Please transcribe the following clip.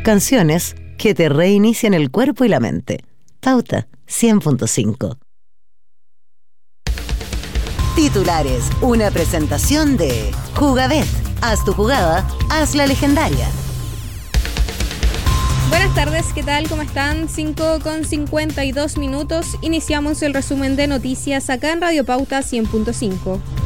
Canciones que te reinician el cuerpo y la mente. Pauta 100.5. Titulares, una presentación de Jugabet. Haz tu jugada, hazla legendaria. Buenas tardes, ¿qué tal? ¿Cómo están? 5:52 minutos. Iniciamos el resumen de noticias acá en Radio Pauta 100.5.